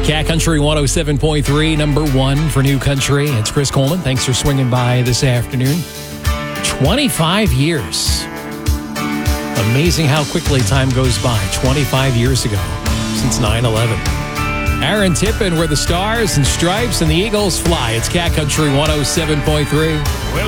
Cat Country 107.3, number one for New Country. It's Chris Coleman. Thanks for swinging by this afternoon. 25 years. Amazing how quickly time goes by. 25 years ago, since 9/11. Aaron Tippin, where the stars and stripes and the Eagles fly. It's Cat Country 107.3.